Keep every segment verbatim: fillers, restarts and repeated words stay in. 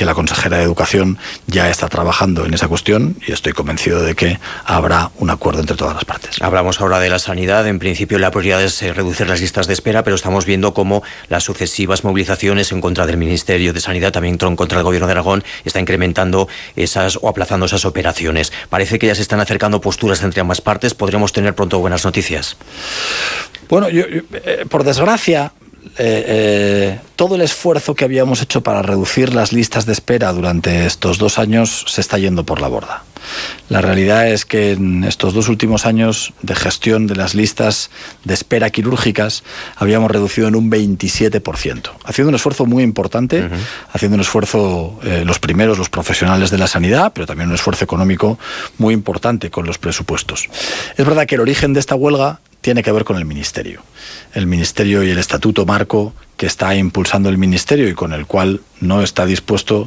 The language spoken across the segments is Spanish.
que la consejera de Educación ya está trabajando en esa cuestión y estoy convencido de que habrá un acuerdo entre todas las partes. Hablamos ahora de la sanidad. En principio la prioridad es reducir las listas de espera, pero estamos viendo cómo las sucesivas movilizaciones en contra del Ministerio de Sanidad, también en contra del Gobierno de Aragón, está incrementando esas o aplazando esas operaciones. Parece que ya se están acercando posturas entre ambas partes. ¿Podremos tener pronto buenas noticias? Bueno, yo, yo, eh, por desgracia, Eh, eh, todo el esfuerzo que habíamos hecho para reducir las listas de espera durante estos dos años se está yendo por la borda. La realidad es que en estos dos últimos años de gestión de las listas de espera quirúrgicas habíamos reducido en un veintisiete por ciento, haciendo un esfuerzo muy importante, uh-huh. haciendo un esfuerzo eh, los primeros, los profesionales de la sanidad, pero también un esfuerzo económico muy importante con los presupuestos. Es verdad que el origen de esta huelga tiene que ver con el Ministerio. El Ministerio y el Estatuto Marco que está impulsando el Ministerio y con el cual no está dispuesto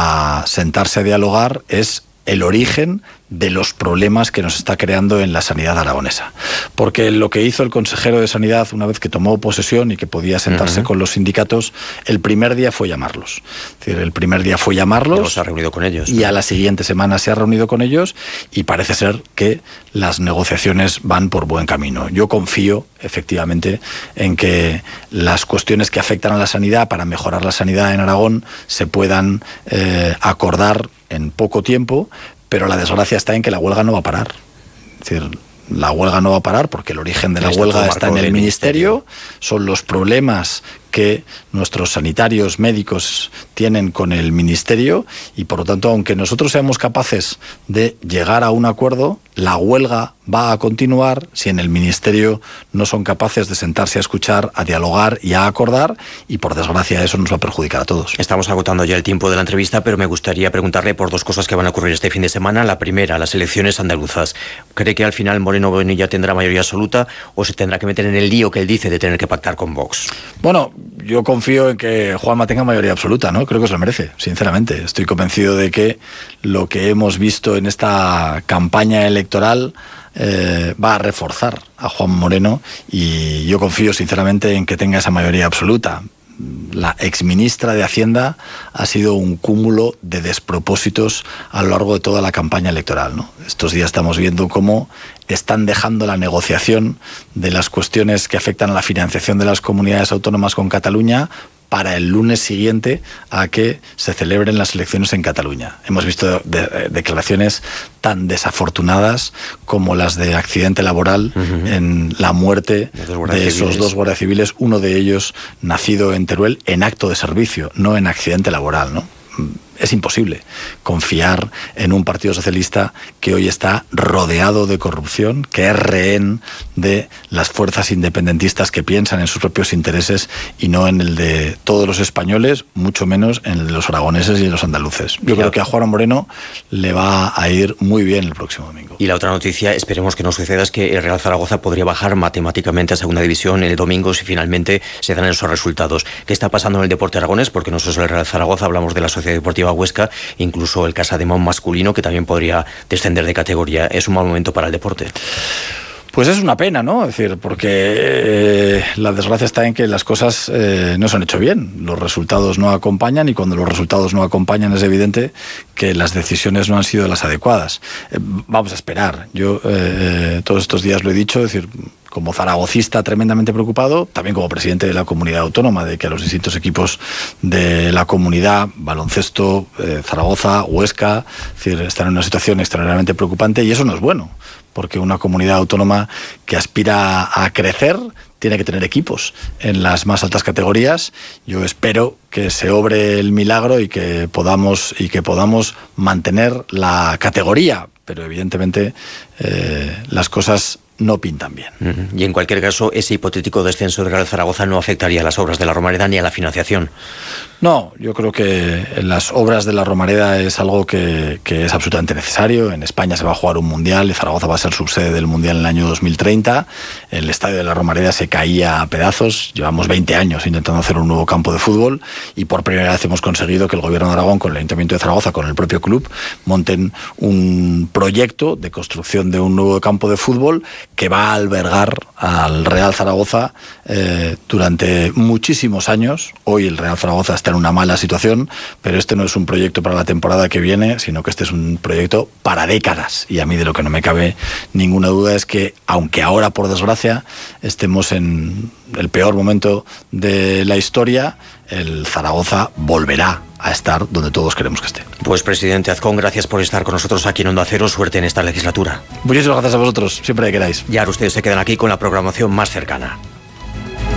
a sentarse a dialogar es el origen de los problemas que nos está creando en la sanidad aragonesa. Porque lo que hizo el consejero de Sanidad una vez que tomó posesión y que podía sentarse uh-huh. con los sindicatos, el primer día fue llamarlos. Es decir, el primer día fue llamarlos. Pero se ha reunido con ellos. Y a la siguiente semana se ha reunido con ellos y parece ser que las negociaciones van por buen camino. Yo confío, efectivamente, en que las cuestiones que afectan a la sanidad para mejorar la sanidad en Aragón se puedan eh, acordar en poco tiempo, pero la desgracia está en que la huelga no va a parar. Es decir, la huelga no va a parar porque el origen de la huelga está en el Ministerio, son los problemas que nuestros sanitarios médicos tienen con el Ministerio y por lo tanto, aunque nosotros seamos capaces de llegar a un acuerdo, la huelga va a continuar si en el Ministerio no son capaces de sentarse a escuchar, a dialogar y a acordar, y por desgracia eso nos va a perjudicar a todos. Estamos agotando ya el tiempo de la entrevista, pero me gustaría preguntarle por dos cosas que van a ocurrir este fin de semana. La primera, las elecciones andaluzas. ¿Cree que al final Moreno Bonilla tendrá mayoría absoluta o se tendrá que meter en el lío que él dice de tener que pactar con Vox? Bueno, yo confío en que Juanma tenga mayoría absoluta, ¿no? Creo que se lo merece, sinceramente. Estoy convencido de que lo que hemos visto en esta campaña electoral eh, va a reforzar a Juan Moreno y yo confío sinceramente en que tenga esa mayoría absoluta. La exministra de Hacienda ha sido un cúmulo de despropósitos a lo largo de toda la campaña electoral, ¿no? Estos días estamos viendo cómo están dejando la negociación de las cuestiones que afectan a la financiación de las comunidades autónomas con Cataluña para el lunes siguiente a que se celebren las elecciones en Cataluña. Hemos visto de, de, declaraciones tan desafortunadas como las de accidente laboral uh-huh. en la muerte de esos dos guardias civiles, uno de ellos nacido en Teruel en acto de servicio, no en accidente laboral, ¿no? Es imposible confiar en un partido socialista que hoy está rodeado de corrupción, que es rehén de las fuerzas independentistas que piensan en sus propios intereses y no en el de todos los españoles, mucho menos en el de los aragoneses y de los andaluces. Yo creo que a Juan Moreno le va a ir muy bien el próximo domingo. Y la otra noticia, esperemos que no suceda, es que el Real Zaragoza podría bajar matemáticamente a segunda división el domingo si finalmente se dan esos resultados. ¿Qué está pasando en el deporte aragonés? Porque no solo es el Real Zaragoza, hablamos de la Sociedad Deportiva Huesca, incluso el Casademón masculino, que también podría descender de categoría. ¿Es un mal momento para el deporte? Pues es una pena, ¿no? Es decir, porque eh, la desgracia está en que las cosas eh, no se han hecho bien. Los resultados no acompañan y cuando los resultados no acompañan es evidente que las decisiones no han sido las adecuadas. Eh, vamos a esperar. Yo eh, todos estos días lo he dicho, es decir, como zaragocista tremendamente preocupado, también como presidente de la comunidad autónoma, de que a los distintos equipos de la comunidad, baloncesto, eh, Zaragoza, Huesca, es decir, están en una situación extraordinariamente preocupante y eso no es bueno, porque una comunidad autónoma que aspira a crecer tiene que tener equipos en las más altas categorías. Yo espero que se obre el milagro y que podamos, y que podamos mantener la categoría, pero evidentemente eh, las cosas no pintan bien. Uh-huh. Y en cualquier caso, ese hipotético descenso del Real Zaragoza no afectaría a las obras de la Romareda ni a la financiación. No, yo creo que las obras de la Romareda es algo que, que es absolutamente necesario. En España se va a jugar un mundial y Zaragoza va a ser subsede del mundial en el año dos mil treinta. El estadio de la Romareda se caía a pedazos. Llevamos veinte años intentando hacer un nuevo campo de fútbol y por primera vez hemos conseguido que el Gobierno de Aragón, con el Ayuntamiento de Zaragoza, con el propio club, monten un proyecto de construcción de un nuevo campo de fútbol que va a albergar al Real Zaragoza eh, durante muchísimos años. Hoy el Real Zaragoza está está en una mala situación, pero este no es un proyecto para la temporada que viene, sino que este es un proyecto para décadas. Y a mí de lo que no me cabe ninguna duda es que, aunque ahora, por desgracia, estemos en el peor momento de la historia, el Zaragoza volverá a estar donde todos queremos que esté. Pues, presidente Azcón, gracias por estar con nosotros aquí en Onda Cero. Suerte en esta legislatura. Muchísimas gracias a vosotros, siempre que queráis. Y ahora ustedes se quedan aquí con la programación más cercana.